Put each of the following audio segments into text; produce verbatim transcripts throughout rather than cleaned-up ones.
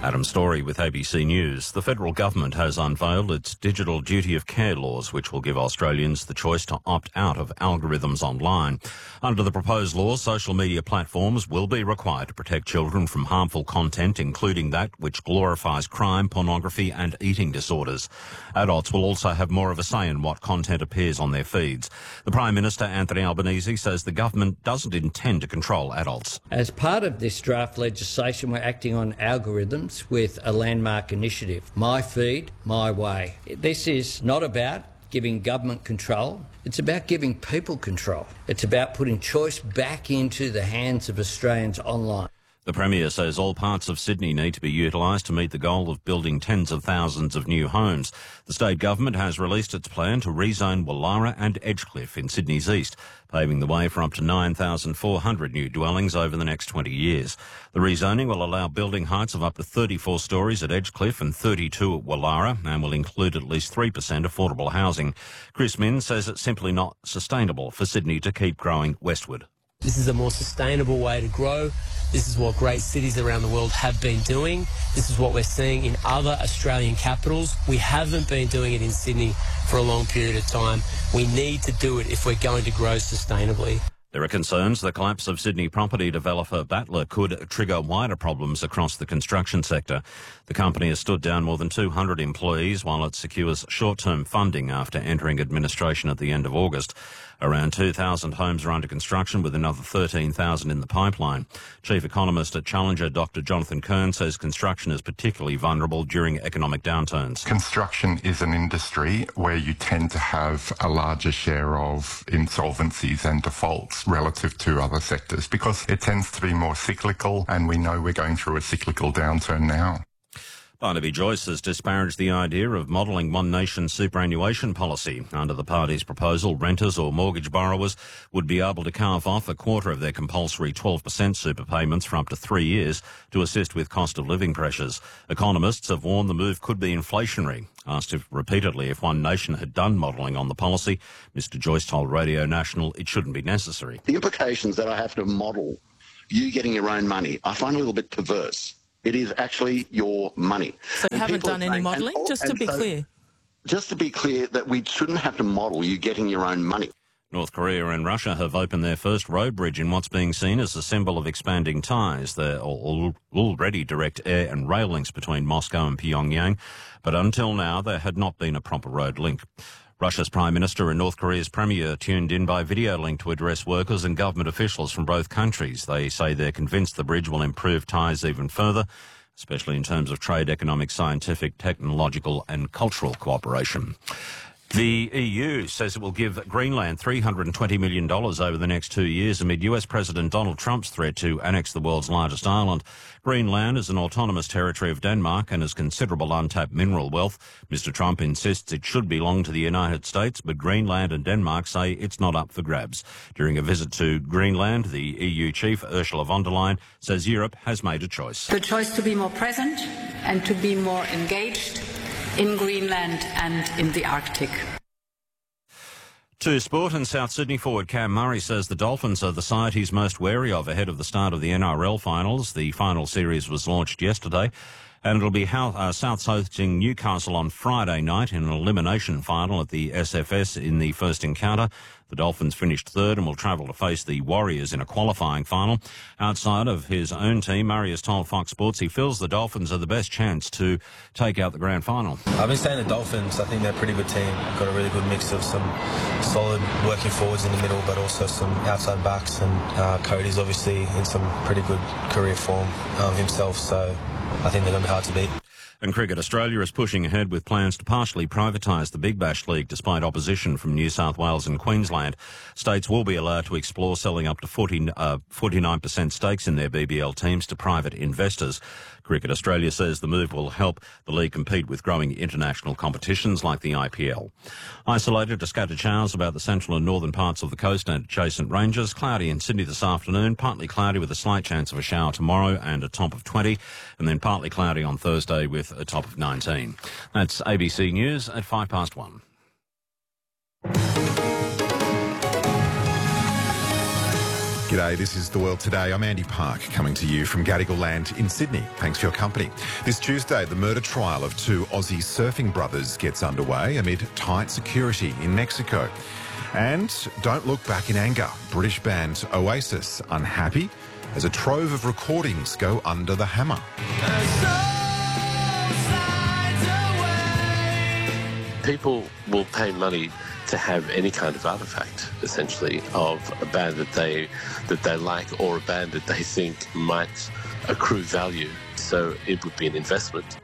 Adam Story with A B C News. The federal government has unveiled its digital duty of care laws, which will give Australians the choice to opt out of algorithms online. Under the proposed law, social media platforms will be required to protect children from harmful content, including that which glorifies crime, pornography and eating disorders. Adults will also have more of a say in what content appears on their feeds. The Prime Minister, Anthony Albanese, says the government doesn't intend to control adults. As part of this draft legislation, we're acting on algorithms with a landmark initiative, My Feed, My Way. This is not about giving government control, it's about giving people control. It's about putting choice back into the hands of Australians online. The Premier says all parts of Sydney need to be utilised to meet the goal of building tens of thousands of new homes. The state government has released its plan to rezone Woollahra and Edgecliff in Sydney's east, paving the way for up to nine thousand four hundred new dwellings over the next twenty years. The rezoning will allow building heights of up to thirty-four storeys at Edgecliff and thirty-two at Woollahra and will include at least three percent affordable housing. Chris Minns says it's simply not sustainable for Sydney to keep growing westward. This is a more sustainable way to grow. This is what great cities around the world have been doing. This is what we're seeing in other Australian capitals. We haven't been doing it in Sydney for a long period of time. We need to do it if we're going to grow sustainably. There are concerns the collapse of Sydney property developer Battler could trigger wider problems across the construction sector. The company has stood down more than two hundred employees while it secures short-term funding after entering administration at the end of August. Around two thousand homes are under construction, with another thirteen thousand in the pipeline. Chief economist at Challenger, Doctor Jonathan Kern, says construction is particularly vulnerable during economic downturns. Construction is an industry where you tend to have a larger share of insolvencies and defaults relative to other sectors because it tends to be more cyclical, and we know we're going through a cyclical downturn now. Barnaby Joyce has disparaged the idea of modelling One Nation superannuation policy. Under the party's proposal, renters or mortgage borrowers would be able to carve off a quarter of their compulsory twelve percent super payments for up to three years to assist with cost of living pressures. Economists have warned the move could be inflationary. Asked if, repeatedly if One Nation had done modelling on the policy, Mister Joyce told Radio National it shouldn't be necessary. The implications that I have to model you getting your own money, I find a little bit perverse. It is actually your money. So you haven't done any modelling, just to be clear? Just to be clear that we shouldn't have to model you getting your own money. North Korea and Russia have opened their first road bridge in what's being seen as a symbol of expanding ties. There are already direct air and rail links between Moscow and Pyongyang, but until now there had not been a proper road link. Russia's Prime Minister and North Korea's Premier tuned in by video link to address workers and government officials from both countries. They say they're convinced the bridge will improve ties even further, especially in terms of trade, economic, scientific, technological and cultural cooperation. The E U says it will give Greenland three hundred twenty million dollars over the next two years amid U S President Donald Trump's threat to annex the world's largest island. Greenland is an autonomous territory of Denmark and has considerable untapped mineral wealth. Mister Trump insists it should belong to the United States, but Greenland and Denmark say it's not up for grabs. During a visit to Greenland, the E U chief, Ursula von der Leyen, says Europe has made a choice. The choice to be more present and to be more engaged in Greenland and in the Arctic. To sport, and South Sydney forward Cam Murray says the Dolphins are the side he's most wary of ahead of the start of the N R L finals. The final series was launched yesterday, and it'll be uh, Souths hosting Newcastle on Friday night in an elimination final at the S F S in the first encounter. The Dolphins finished third and will travel to face the Warriors in a qualifying final. Outside of his own team, Murray has told Fox Sports he feels the Dolphins are the best chance to take out the grand final. I've been saying the Dolphins, I think they're a pretty good team. Got a really good mix of some solid working forwards in the middle, but also some outside backs. And uh, Cody's obviously in some pretty good career form um, himself, so I think they're going to be hard to beat. And Cricket Australia is pushing ahead with plans to partially privatise the Big Bash League despite opposition from New South Wales and Queensland. States will be allowed to explore selling up to forty, uh, forty-nine percent stakes in their B B L teams to private investors. Cricket Australia says the move will help the league compete with growing international competitions like the I P L. Isolated to scattered showers about the central and northern parts of the coast and adjacent ranges. Cloudy in Sydney this afternoon, partly cloudy with a slight chance of a shower tomorrow and a top of twenty, and then partly cloudy on Thursday with a top of nineteen. That's A B C News at five past one. G'day, this is The World Today. I'm Andy Park, coming to you from Gadigal Land in Sydney. Thanks for your company. This Tuesday, the murder trial of two Aussie surfing brothers gets underway amid tight security in Mexico. And don't look back in anger. British band Oasis unhappy as a trove of recordings go under the hammer. People will pay money to have any kind of artefact, essentially, of a band that they that they like or a band that they think might accrue value. So it would be an investment.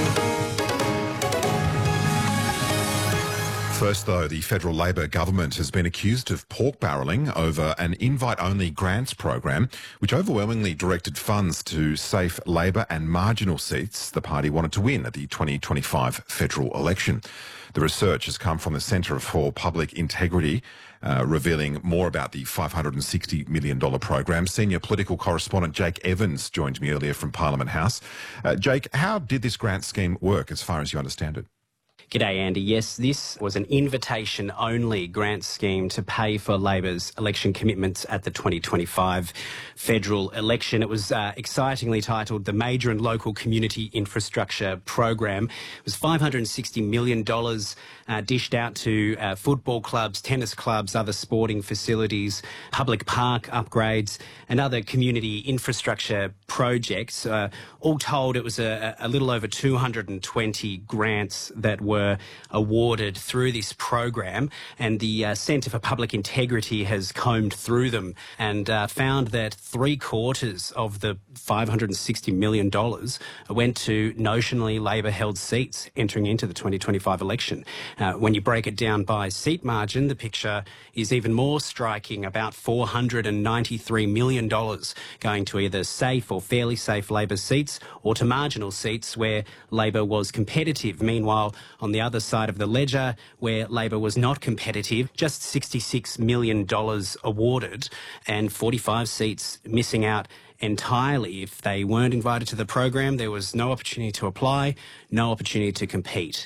First, though, the federal Labor government has been accused of pork barrelling over an invite-only grants program, which overwhelmingly directed funds to safe Labor and marginal seats the party wanted to win at the twenty twenty-five federal election. The research has come from the Centre for Public Integrity, uh, revealing more about the five hundred sixty million dollars program. Senior political correspondent Jake Evans joined me earlier from Parliament House. Uh, Jake, how did this grant scheme work as far as you understand it? G'day, Andy. Yes, this was an invitation-only grant scheme to pay for Labor's election commitments at the twenty twenty-five federal election. It was uh, excitingly titled the Major and Local Community Infrastructure Program. It was five hundred sixty million dollars uh, dished out to uh, football clubs, tennis clubs, other sporting facilities, public park upgrades and other community infrastructure projects. Uh, all told, it was a, a little over two hundred twenty grants that were awarded through this program, and the uh, Centre for Public Integrity has combed through them and uh, found that three quarters of the five hundred sixty million dollars went to notionally Labor-held seats entering into the twenty twenty-five election. Uh, when you break it down by seat margin, the picture is even more striking, about four hundred ninety-three million dollars going to either safe or fairly safe Labor seats or to marginal seats where Labor was competitive. Meanwhile, on the other side of the ledger, where Labor was not competitive, just sixty-six million dollars awarded and forty-five seats missing out entirely. If they weren't invited to the program, there was no opportunity to apply, no opportunity to compete.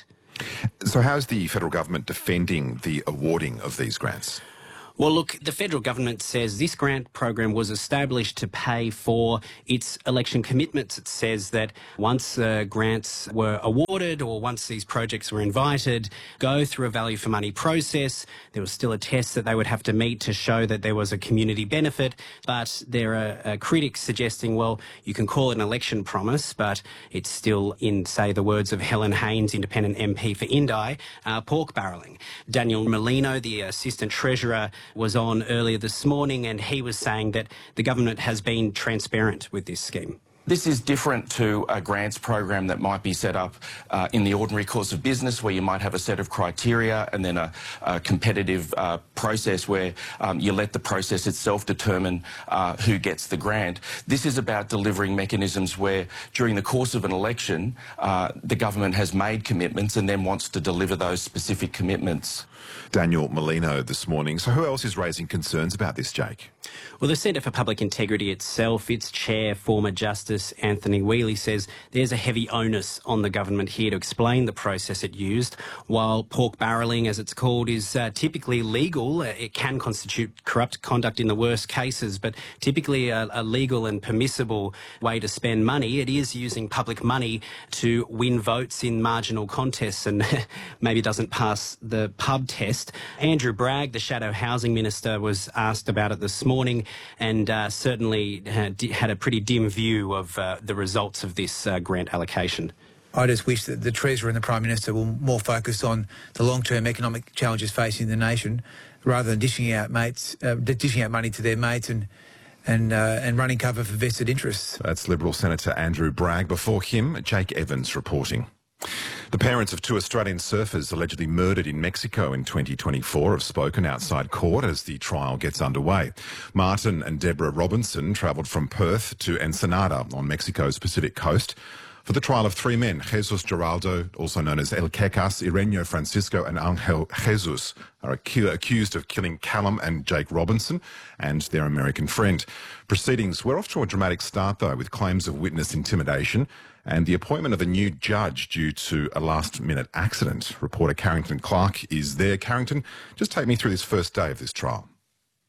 So how's the federal government defending the awarding of these grants? Well, look, the federal government says this grant program was established to pay for its election commitments. It says that once uh, grants were awarded or once these projects were invited, go through a value for money process. There was still a test that they would have to meet to show that there was a community benefit. But there are uh, critics suggesting, well, you can call it an election promise, but it's still, in, say, the words of Helen Haynes, independent M P for Indi, uh, pork barrelling. Daniel Molino, the Assistant Treasurer, was on earlier this morning, and he was saying that the government has been transparent with this scheme. This is different to a grants program that might be set up uh, in the ordinary course of business, where you might have a set of criteria and then a, a competitive uh, process where um, you let the process itself determine uh, who gets the grant. This is about delivering mechanisms where, during the course of an election, uh, the government has made commitments and then wants to deliver those specific commitments. Daniel Molino this morning. So who else is raising concerns about this, Jake? Well, the Centre for Public Integrity itself, its chair, former Justice Anthony Whealy, says there's a heavy onus on the government here to explain the process it used. While pork barrelling, as it's called, is uh, typically legal, it can constitute corrupt conduct in the worst cases, but typically a, a legal and permissible way to spend money. It is using public money to win votes in marginal contests and maybe doesn't pass the pub test. Andrew Bragg, the Shadow Housing Minister, was asked about it this morning and uh, certainly had, had a pretty dim view of uh, the results of this uh, grant allocation. I just wish that the Treasurer and the Prime Minister will more focus on the long-term economic challenges facing the nation, rather than dishing out mates, uh, dishing out money to their mates and and uh, and running cover for vested interests. That's Liberal Senator Andrew Bragg. Before him, Jake Evans reporting. The parents of two Australian surfers allegedly murdered in Mexico in twenty twenty-four have spoken outside court as the trial gets underway. Martin and Deborah Robinson travelled from Perth to Ensenada on Mexico's Pacific coast for the trial of three men, Jesus Geraldo, also known as El Quecas, Ireneo Francisco and Angel Jesus, are accused of killing Callum and Jake Robinson and their American friend. Proceedings were off to a dramatic start, though, with claims of witness intimidation and the appointment of a new judge due to a last-minute accident. Reporter Carrington Clark is there. Carrington, just take me through this first day of this trial.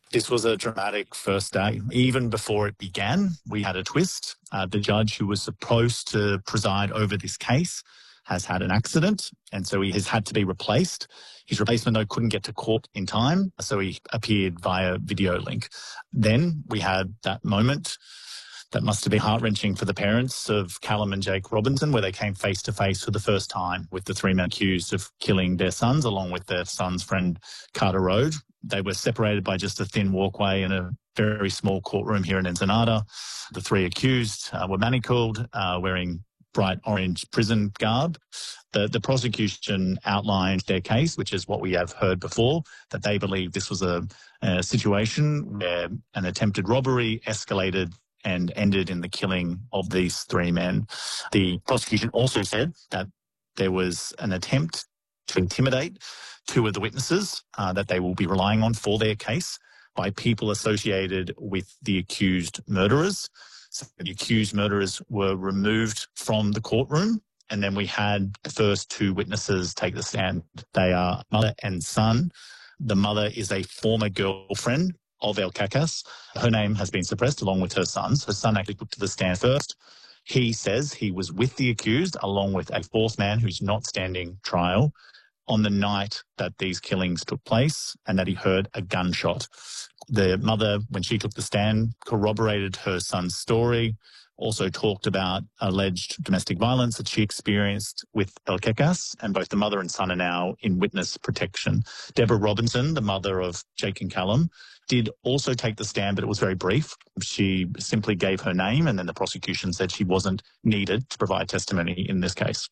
This was a dramatic first day. Even before it began, we had a twist. Uh, the judge who was supposed to preside over this case has had an accident, and so he has had to be replaced. His replacement, though, couldn't get to court in time, so he appeared via video link. Then we had that moment that must have been heart-wrenching for the parents of Callum and Jake Robinson, where they came face-to-face for the first time with the three men accused of killing their sons, along with their son's friend, Carter Road. They were separated by just a thin walkway in a very small courtroom here in Ensenada. The three accused uh, were manacled, uh, wearing bright orange prison garb. The, the prosecution outlined their case, which is what we have heard before, that they believe this was a, a situation where an attempted robbery escalated and ended in the killing of these three men. The prosecution also said that there was an attempt to intimidate two of the witnesses uh, that they will be relying on for their case by people associated with the accused murderers. So the accused murderers were removed from the courtroom, and then we had the first two witnesses take the stand. They are mother and son. The mother is a former girlfriend of El Cacas. Her name has been suppressed along with her son's. Her son actually put to the stand first. He says he was with the accused along with a fourth man who's not standing trial on the night that these killings took place, and that he heard a gunshot. The mother, when she took the stand, corroborated her son's story, also talked about alleged domestic violence that she experienced with El Cacas, and both the mother and son are now in witness protection. Deborah Robinson, the mother of Jake and Callum, did also take the stand, but it was very brief. She simply gave her name, and then the prosecution said she wasn't needed to provide testimony in this case.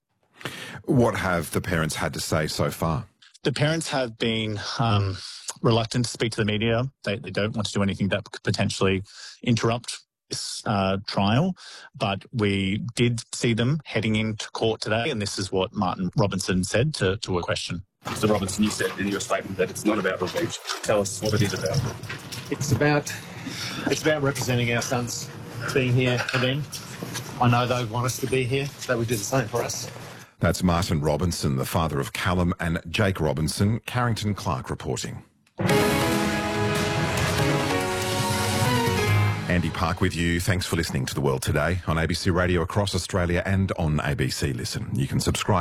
What have the parents had to say so far? The parents have been um, reluctant to speak to the media. They, they don't want to do anything that could potentially interrupt this uh, trial, but we did see them heading into court today, and this is what Martin Robinson said to, to a question. Mister Robinson, you said in your statement that it's not about revenge. Tell us what it is about. It's about, it's about representing our sons, being here for them. I know they want us to be here. They would do the same for us. That's Martin Robinson, the father of Callum and Jake Robinson. Carrington Clark reporting. Andy Park with you. Thanks for listening to The World Today on A B C Radio across Australia and on A B C Listen. You can subscribe